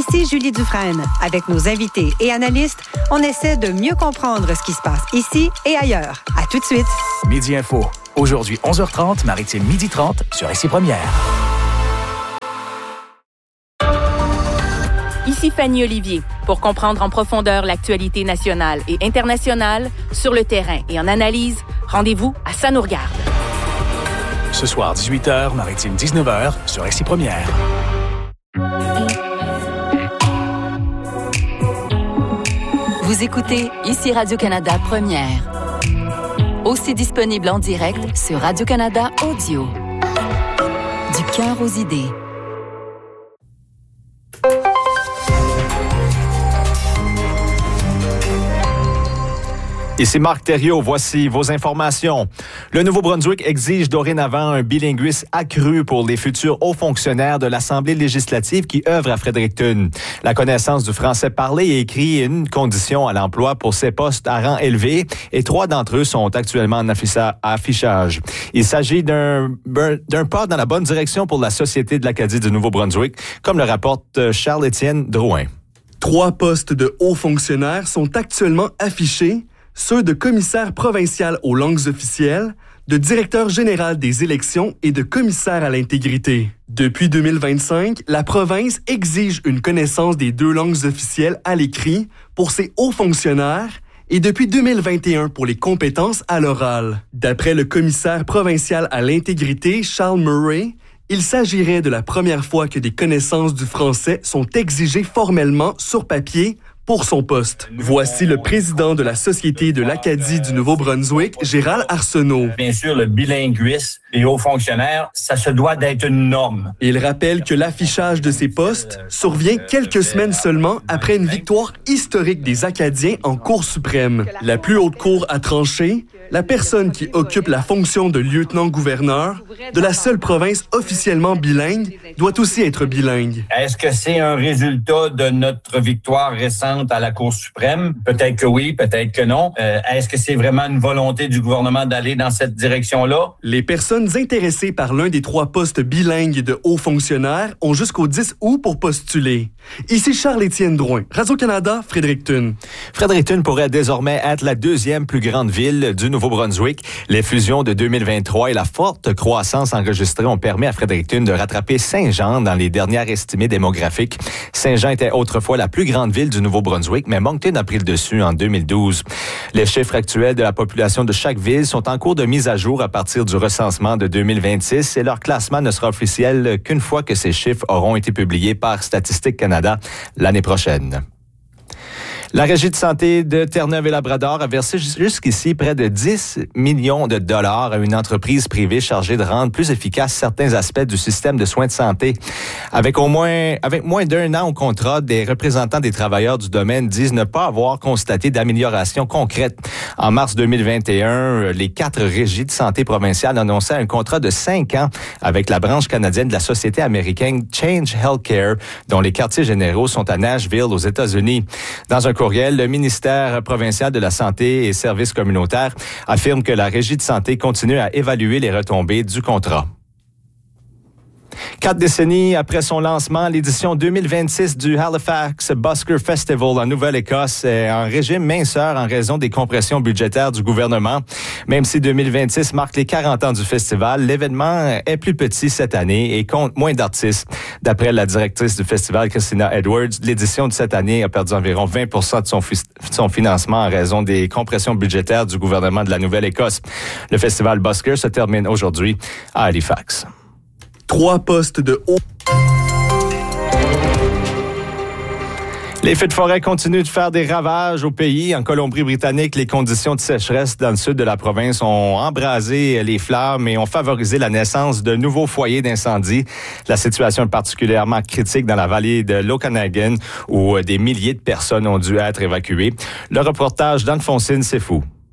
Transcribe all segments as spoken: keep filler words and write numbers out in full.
Ici Julie Dufresne. Avec nos invités et analystes, on essaie de mieux comprendre ce qui se passe ici et ailleurs. À tout de suite. Midi Info. Aujourd'hui, onze heures trente, Maritime midi trente sur Ici Première. Ici Fanny Olivier. Pour comprendre en profondeur l'actualité nationale et internationale, sur le terrain et en analyse, rendez-vous à Ça nous regarde. Ce soir, dix-huit heures, Maritime dix-neuf heures sur Ici Première. Vous écoutez Ici Radio-Canada Première. Aussi disponible en direct sur Radio-Canada Audio. Du cœur aux idées. Ici Marc Thériault, voici vos informations. Le Nouveau-Brunswick exige dorénavant un bilinguisme accru pour les futurs hauts fonctionnaires de l'Assemblée législative qui œuvrent à Fredericton. La connaissance du français parlé et écrit est une condition à l'emploi pour ces postes à rang élevé et trois d'entre eux sont actuellement en affichage. Il s'agit d'un, d'un pas dans la bonne direction pour la Société de l'Acadie du Nouveau-Brunswick, comme le rapporte Charles-Étienne Drouin. Trois postes de hauts fonctionnaires sont actuellement affichés, ceux de commissaire provincial aux langues officielles, de directeur général des élections et de commissaire à l'intégrité. Depuis deux mille vingt-cinq, la province exige une connaissance des deux langues officielles à l'écrit pour ses hauts fonctionnaires et depuis deux mille vingt et un pour les compétences à l'oral. D'après le commissaire provincial à l'intégrité, Charles Murray, il s'agirait de la première fois que des connaissances du français sont exigées formellement sur papier pour son poste. Voici le président de la Société de l'Acadie du Nouveau-Brunswick, Gérald Arsenault. Bien sûr, le bilinguisme des hauts fonctionnaires, ça se doit d'être une norme. Il rappelle que l'affichage de ces postes survient quelques semaines seulement après une victoire historique des Acadiens en Cour suprême. La plus haute cour a tranché. La personne qui occupe la fonction de lieutenant-gouverneur de la seule province officiellement bilingue doit aussi être bilingue. Est-ce que c'est un résultat de notre victoire récente à la Cour suprême? Peut-être que oui, peut-être que non. Euh, est-ce que c'est vraiment une volonté du gouvernement d'aller dans cette direction-là? Les personnes intéressées par l'un des trois postes bilingues de hauts fonctionnaires ont jusqu'au dix août pour postuler. Ici Charles-Étienne Drouin, Radio-Canada, Fredericton. Fredericton pourrait désormais être la deuxième plus grande ville du Nouveau-Brunswick. Les fusions de deux mille vingt-trois et la forte croissance enregistrée ont permis à Fredericton de rattraper Saint-Jean dans les dernières estimées démographiques. Saint-Jean était autrefois la plus grande ville du Nouveau-Brunswick, mais Moncton a pris le dessus en deux mille douze. Les chiffres actuels de la population de chaque ville sont en cours de mise à jour à partir du recensement de deux mille vingt-six et leur classement ne sera officiel qu'une fois que ces chiffres auront été publiés par Statistique Canada l'année prochaine. La Régie de santé de Terre-Neuve-et-Labrador a versé jusqu'ici près de dix millions de dollars à une entreprise privée chargée de rendre plus efficaces certains aspects du système de soins de santé. Avec au moins, avec moins d'un an au contrat, des représentants des travailleurs du domaine disent ne pas avoir constaté d'amélioration concrète. En mars deux mille vingt et un, les quatre régies de santé provinciales annonçaient un contrat de cinq ans avec la branche canadienne de la société américaine Change Healthcare, dont les quartiers généraux sont à Nashville, aux États-Unis. Dans un courriel, le ministère provincial de la Santé et Services communautaires affirme que la Régie de santé continue à évaluer les retombées du contrat. Quatre décennies après son lancement, l'édition deux mille vingt-six du Halifax Busker Festival en Nouvelle-Écosse est en régime minceur en raison des compressions budgétaires du gouvernement. Même si deux mille vingt-six marque les quarante ans du festival, l'événement est plus petit cette année et compte moins d'artistes. D'après la directrice du festival, Christina Edwards, l'édition de cette année a perdu environ vingt pour cent de son, fi- son financement en raison des compressions budgétaires du gouvernement de la Nouvelle-Écosse. Le festival Busker se termine aujourd'hui à Halifax. Trois postes de haut. Les feux de forêt continuent de faire des ravages au pays. En Colombie-Britannique, les conditions de sécheresse dans le sud de la province ont embrasé les flammes et ont favorisé la naissance de nouveaux foyers d'incendie. La situation est particulièrement critique dans la vallée de l'Okanagan, où des milliers de personnes ont dû être évacuées. Le reportage d'Anne-Foncine, c'est fou.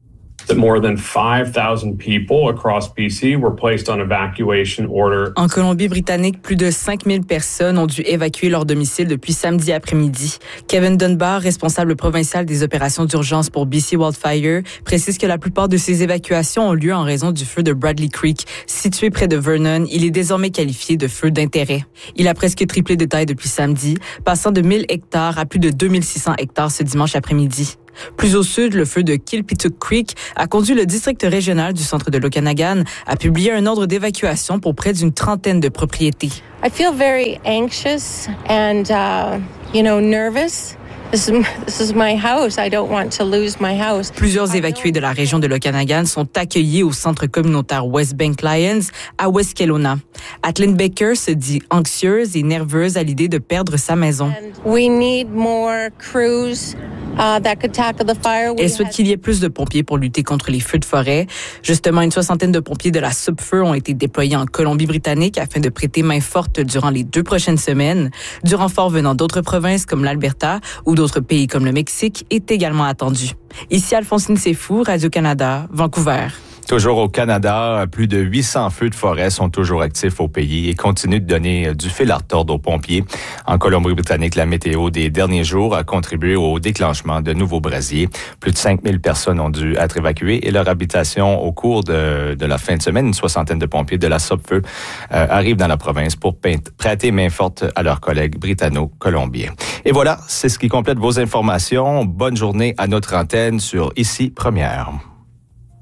More than five thousand people across B C were placed on evacuation order. En Colombie-Britannique, plus de cinq mille personnes ont dû évacuer leur domicile depuis samedi après-midi. Kevin Dunbar, responsable provincial des opérations d'urgence pour B C Wildfire, précise que la plupart de ces évacuations ont lieu en raison du feu de Bradley Creek. Situé près de Vernon, il est désormais qualifié de feu d'intérêt. Il a presque triplé de taille depuis samedi, passant de mille hectares à plus de deux mille six cents hectares ce dimanche après-midi. Plus au sud, le feu de Kilpituck Creek a conduit le district régional du centre de l'Okanagan à publier un ordre d'évacuation pour près d'une trentaine de propriétés. I feel very anxious and, uh, you know, nervous. This is, this is my house. I don't want to lose my house. Plusieurs évacués de la région de l'Okanagan sont accueillis au centre communautaire West Bank Lions à West Kelowna. Atlin Baker se dit anxieuse et nerveuse à l'idée de perdre sa maison. We need more crews. Uh, that could tackle the fire. Elle souhaite qu'il y ait plus de pompiers pour lutter contre les feux de forêt. Justement, une soixantaine de pompiers de la Sub-Feu ont été déployés en Colombie-Britannique afin de prêter main forte durant les deux prochaines semaines. Du renfort venant d'autres provinces comme l'Alberta ou d'autres pays comme le Mexique est également attendu. Ici Alphonsine Sefou, Radio-Canada, Vancouver. Toujours au Canada, plus de huit cents feux de forêt sont toujours actifs au pays et continuent de donner du fil à retordre aux pompiers. En Colombie-Britannique, la météo des derniers jours a contribué au déclenchement de nouveaux brasiers. Plus de cinq mille personnes ont dû être évacuées et leur habitation au cours de, de la fin de semaine. Une soixantaine de pompiers de la Sub-Feu euh, arrivent dans la province pour prêter main forte à leurs collègues britanno-colombiens. Et voilà, c'est ce qui complète vos informations. Bonne journée à notre antenne sur Ici Première.